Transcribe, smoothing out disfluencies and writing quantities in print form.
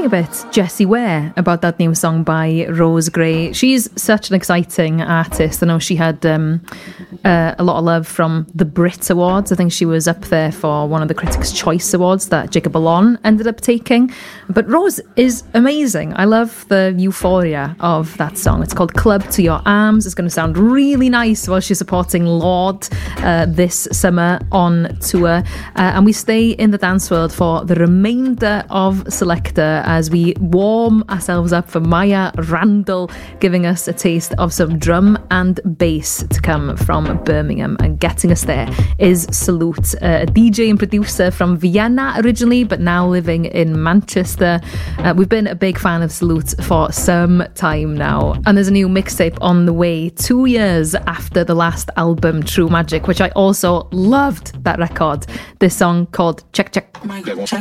talking a bit, Jessie Ware, about that new song by Rose Gray. She's such an exciting artist. I know she had a lot of love from the Brit Awards. I think she was up there for one of the Critics' Choice Awards that Jacob Elon ended up taking. But Rose is amazing. I love the euphoria of that song. It's called Club to Your Arms. It's going to sound really nice while she's supporting Lorde this summer on tour. And we stay in the dance world for the remainder of Selector as we warm ourselves up for Maya Randall giving us a taste of some drum and bass to come from Birmingham. And getting us there is Salute, a DJ and producer from Vienna originally, but now living in Manchester. We've been a big fan of Salute for some time now, and there's a new mixtape on the way 2 years after the last album, True Magic, which I also loved that record. This song called Check Check. Check, check.